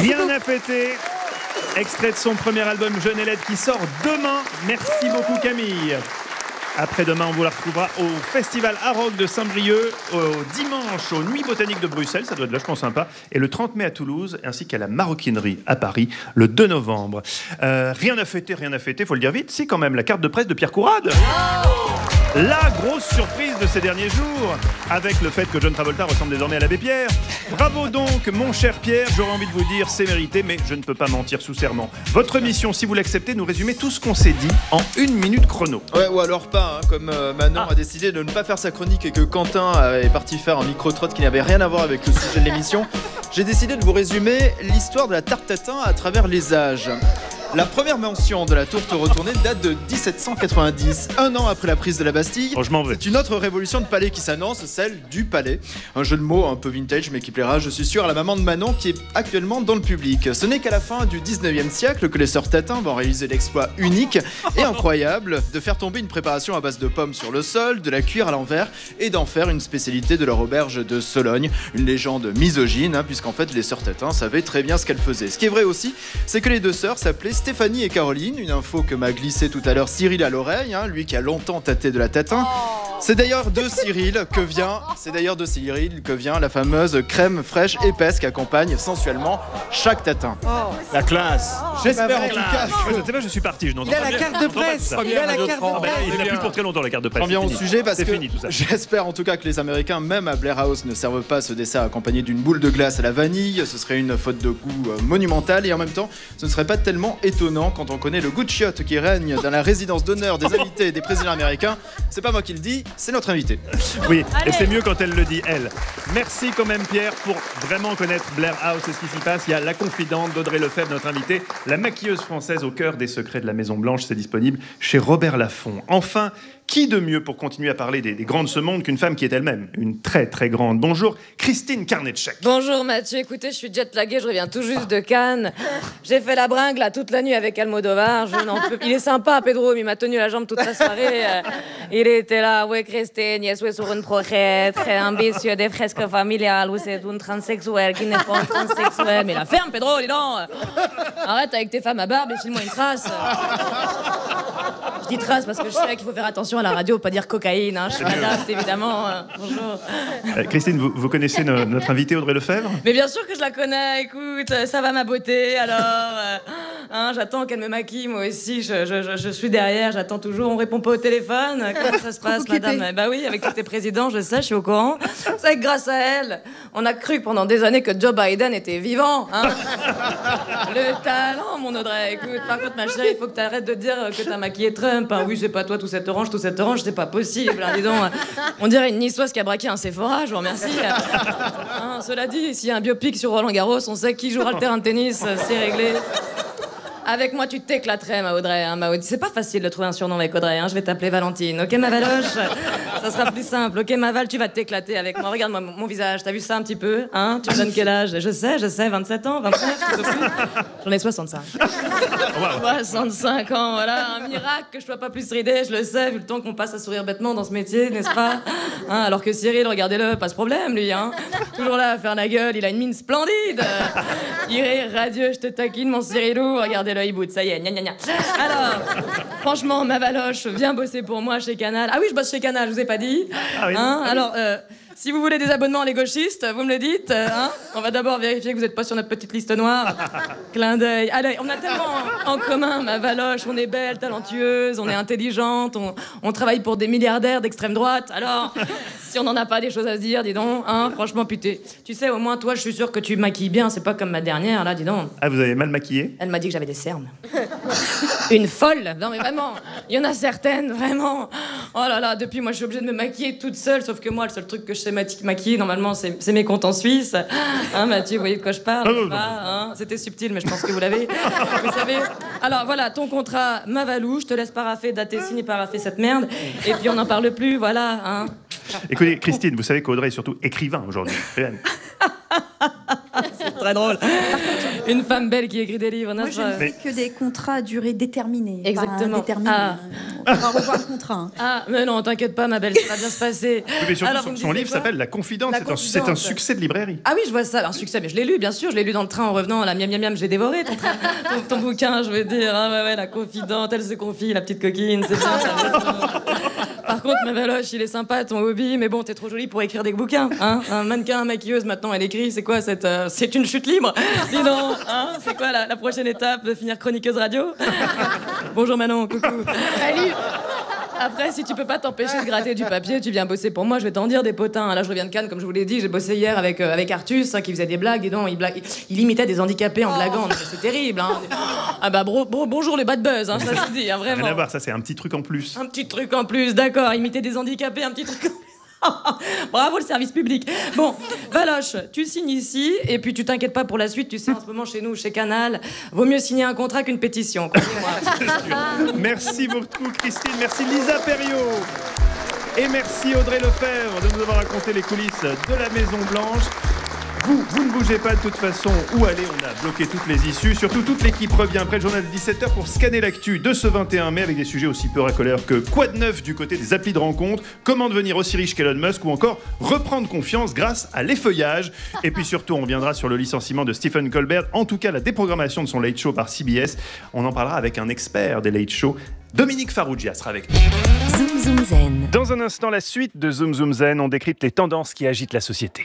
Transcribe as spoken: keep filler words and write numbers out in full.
Rien à fêter. Extrait de son premier album Jeune et Laide qui sort demain. Merci beaucoup Camille. Après-demain, on vous la retrouvera au Festival Arrock de Saint-Brieuc, au dimanche aux Nuits Botaniques de Bruxelles, ça doit être vachement sympa, et le trente mai à Toulouse, ainsi qu'à la Maroquinerie à Paris, le deux novembre. Euh, rien à fêter, rien à fêter, faut le dire vite, c'est quand même la carte de presse de Pierre Courade. La grosse surprise de ces derniers jours, avec le fait que John Travolta ressemble désormais à l'abbé Pierre. Bravo donc, mon cher Pierre, j'aurais envie de vous dire, c'est mérité, mais je ne peux pas mentir sous serment. Votre mission, si vous l'acceptez, nous résumer tout ce qu'on s'est dit en une minute chrono. Ouais, ou alors pas, hein, comme euh, Manon ah. a décidé de ne pas faire sa chronique et que Quentin euh, est parti faire un micro-trot qui n'avait rien à voir avec le sujet de l'émission. J'ai décidé de vous résumer l'histoire de la tarte tatin à travers les âges. La première mention de la tourte retournée date de dix-sept cent quatre-vingt-dix, un an après la prise de la Bastille. Oh, je m'en vais. C'est une autre révolution de palais qui s'annonce, celle du palais. Un jeu de mots un peu vintage mais qui plaira, je suis sûr, à la maman de Manon qui est actuellement dans le public. Ce n'est qu'à la fin du dix-neuvième siècle que les sœurs Tatin vont réaliser l'exploit unique et incroyable de faire tomber une préparation à base de pommes sur le sol, de la cuire à l'envers et d'en faire une spécialité de leur auberge de Sologne. Une légende misogyne, hein, puisqu'en fait les sœurs Tatin savaient très bien ce qu'elles faisaient. Ce qui est vrai aussi, c'est que les deux sœurs s'appelaient Stéphanie et Caroline, une info que m'a glissé tout à l'heure Cyril à l'oreille, hein, lui qui a longtemps tâté de la tatin. C'est d'ailleurs de Cyril que vient, c'est d'ailleurs de Cyril que vient la fameuse crème fraîche épaisse qui accompagne sensuellement chaque tatin. Oh. La classe. J'espère en tout cas. Je ne sais pas, je suis parti. Je Il a la carte de presse. Il a la carte de presse. Il n'a plus pour très longtemps la carte de presse. J'en viens au sujet parce c'est que fini, tout ça. J'espère en tout cas que les Américains, même à Blair House, ne servent pas ce dessert accompagné d'une boule de glace à la vanille. Ce serait une faute de goût monumentale et en même temps, ce ne serait pas tellement étonnant quand on connaît le goût de chiottes qui règne dans la résidence d'honneur des invités des présidents américains. C'est pas moi qui le dis, c'est notre invité. Oui, Allez. Et c'est mieux quand elle le dit, elle. Merci quand même Pierre pour vraiment connaître Blair House et ce qui s'y passe. Il y a La Confidente d'Audrey Lefebvre, notre invitée, la maquilleuse française au cœur des secrets de la Maison Blanche. C'est disponible chez Robert Laffont. Enfin, qui de mieux pour continuer à parler des, des grands de ce monde qu'une femme qui est elle-même une très très grande. Bonjour, Christine Carnetchek. Bonjour Mathieu, écoutez, je suis jet-laguée, je reviens tout juste de Cannes. J'ai fait la bringue là toute la nuit avec Almodovar. Je n'en peux... Il est sympa, Pedro, mais il m'a tenu la jambe toute la soirée. Il était là, oui Christine, je suis sur un projet très ambitieux des fresques familiales où c'est une transsexuelle qui n'est pas une transsexuelle. Mais la ferme, Pedro, dis donc. Arrête avec tes femmes à barbe et file-moi une trace. Je dis trace parce que je sais qu'il faut faire attention à la radio, pas dire cocaïne, hein. Je m'adapte évidemment. Bonjour. Euh, Christine, vous, vous connaissez no, notre invitée Audrey Lefebvre ? Mais bien sûr que je la connais, écoute, ça va ma beauté, alors euh, hein, j'attends qu'elle me maquille, moi aussi, je, je, je, je suis derrière, j'attends toujours, on répond pas au téléphone. Comment ça se passe, madame ? Bah oui, avec tous tes présidents, je sais, je suis au courant. C'est que grâce à elle, on a cru pendant des années que Joe Biden était vivant, hein. Le talent, mon Audrey, écoute, par contre, ma chérie, il faut que t'arrêtes de dire que t'as maquillé Trump, hein. Oui, c'est pas toi, tout cet orange, tout cet orange, c'est pas possible, hein, dis donc. On dirait une niçoise qui a braqué un Sephora, je vous remercie. Hein, cela dit, s'il y a un biopic sur Roland Garros, on sait qui jouera le terrain de tennis, c'est réglé. Avec moi, tu t'éclaterais, ma Audrey. Hein, ma Audrey. C'est pas facile de trouver un surnom avec Audrey. Hein. Je vais t'appeler Valentine. Ok, ma Valoche ? Ça sera plus simple. Ok, ma Val, tu vas t'éclater avec moi. Regarde-moi mon, mon visage. T'as vu ça un petit peu ? Hein ? Tu me donnes quel âge ? Je sais, je sais. vingt-sept ans, vingt-neuf, tout aussi. J'en ai soixante-cinq. soixante-cinq ans, voilà. Un miracle que je sois pas plus ridée, je le sais, vu le temps qu'on passe à sourire bêtement dans ce métier, n'est-ce pas ? Hein, alors que Cyril, regardez-le, pas ce problème, lui. Hein. Toujours là à faire la gueule. Il a une mine splendide. Il est radieux, je te taquine, mon Cyrilou. Regardez-le. Il bout, ça y est, gna gna gna. Alors, franchement, ma Valoche, viens bosser pour moi chez Canal. Ah oui, je bosse chez Canal, je vous ai pas dit. Ah oui, hein, ah oui. Alors, euh, si vous voulez des abonnements, les gauchistes, vous me le dites. Hein. On va d'abord vérifier que vous n'êtes pas sur notre petite liste noire. Clin d'œil. Allez, on a tellement en, en commun, ma Valoche. On est belle, talentueuse, on est intelligente, on, on travaille pour des milliardaires d'extrême droite. Alors, si on n'en a pas des choses à se dire, dis donc, hein, franchement, putain. Tu sais, au moins, toi, je suis sûre que tu maquilles bien. C'est pas comme ma dernière, là, dis donc. Ah, vous avez mal maquillé ? Elle m'a dit que j'avais des cernes. Une folle. Non, mais vraiment, il y en a certaines, vraiment. Oh là là, depuis, moi, je suis obligée de me maquiller toute seule. Sauf que moi, le seul truc que je sais maquiller, normalement, c'est, c'est mes comptes en Suisse. Hein, Mathieu, vous voyez de quoi je parle, oh, pas, hein. C'était subtil, mais je pense que vous l'avez. Vous savez. Alors, voilà, ton contrat, ma Valou, je te laisse paraffer, dater, signer, paraffer cette merde. Et puis, on n'en parle plus, voilà. Hein. Écoutez, Christine, vous savez qu'Audrey est surtout écrivain aujourd'hui. C'est très drôle. Une femme belle qui écrit des livres, Moi, n'est-ce je pas ? ne fais que des contrats à durée déterminée. Exactement. Pas indéterminée. Ah. On va revoir le contrat. Hein. Ah, mais non, t'inquiète pas, ma belle, ça va bien se passer. Oui, mais surtout, Alors, son, vous me son disiez livre quoi s'appelle La Confidente. La C'est un, c'est un Confidente. succès de librairie. Ah oui, je vois ça, un succès, mais je l'ai lu, bien sûr, je l'ai lu dans le train en revenant, la miam miam miam, j'ai dévoré ton, train- ton, ton bouquin, je veux dire, ah ouais, ouais, La Confidente, elle se confie, la petite coquine, c'est bien, ça va bien. Par contre, ma Valoche, il est sympa ton hobby, mais bon, t'es trop jolie pour écrire des bouquins, hein. Un mannequin, maquilleuse, maintenant, elle écrit, c'est quoi cette. euh, c'est une chute libre, dis donc, hein. C'est quoi la, la prochaine étape, de finir chroniqueuse radio? Bonjour Manon, coucou. Salut. Après, si tu peux pas t'empêcher de gratter du papier, tu viens bosser pour moi, je vais t'en dire des potins. Là, je reviens de Cannes, comme je vous l'ai dit, j'ai bossé hier avec, euh, avec Artus, hein, qui faisait des blagues, et donc, il, blague, il imitait des handicapés en blaguant. Non, mais c'est terrible, hein. Ah bah, bro, bro- bonjour les bad buzz, hein, ça se dit, hein, Rien vraiment. à voir, ça c'est un petit truc en plus. Un petit truc en plus, d'accord, imiter des handicapés, un petit truc en plus. Bravo le service public. Bon, Valoche, tu signes ici et puis tu t'inquiètes pas pour la suite. Tu sais, en ce moment chez nous, chez Canal, vaut mieux signer un contrat qu'une pétition. Croyez-moi. Merci beaucoup Christine, merci Lisa Perriot. Et merci Audrey Lefebvre de nous avoir raconté les coulisses de la Maison Blanche. Vous, vous ne bougez pas de toute façon. Où aller? On a bloqué toutes les issues. Surtout, toute l'équipe revient après le journal de dix-sept heures pour scanner l'actu de ce vingt et un mai avec des sujets aussi peu racoleurs que quoi de neuf du côté des applis de rencontre, comment devenir aussi riche qu'Elon Musk ou encore reprendre confiance grâce à l'effeuillage. Et puis surtout, on reviendra sur le licenciement de Stephen Colbert, en tout cas la déprogrammation de son Late Show par C B S. On en parlera avec un expert des Late Show. Dominique Farrugia sera avec nous. Zoom Zoom Zen. Dans un instant, la suite de Zoom Zoom Zen, on décrypte les tendances qui agitent la société.